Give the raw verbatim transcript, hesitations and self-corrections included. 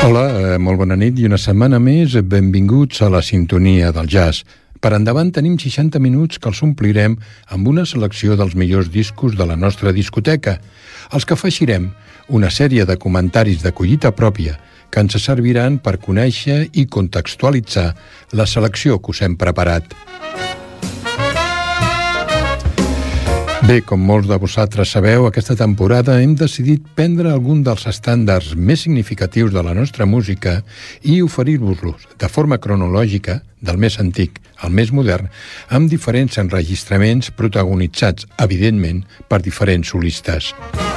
Hola, eh, molt bona nit i una setmana més, benvinguts a la sintonia del jazz. Per endavant tenim seixanta minuts que els omplirem amb una selecció dels millors discos de la nostra discoteca, els que afegirem una sèrie de comentaris de collita pròpia que ens serviran per conèixer i contextualitzar la selecció que us hem preparat. Bé, com molts de vosaltres sabeu, aquesta temporada hem decidit prendre algun dels estàndards més significatius de la nostra música i oferir-vos-los de forma cronològica, del més antic al més modern, amb diferents enregistraments protagonitzats, evidentment, per diferents solistes.